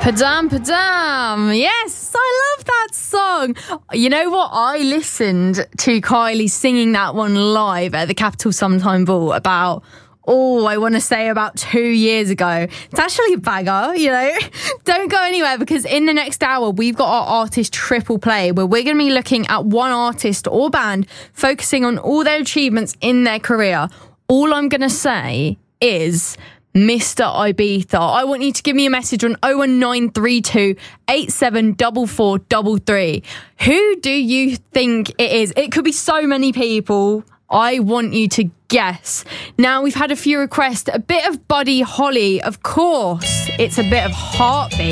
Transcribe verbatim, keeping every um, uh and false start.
Padam Padam. Yes, I love that song. You know what? I listened to Kylie singing that one live at the Capital Sometime Ball about, oh, I want to say about two years ago. It's actually a bagger, you know. Don't go anywhere, because in the next hour, we've got our artist triple play where we're going to be looking at one artist or band focusing on all their achievements in their career. All I'm going to say is Mister Ibiza. I want you to give me a message on oh one nine three two eight seven four four three three. Who do you think it is? It could be so many people. I want you to guess. Now, we've had a few requests. A bit of Buddy Holly, of course. It's a bit of Heartbeat.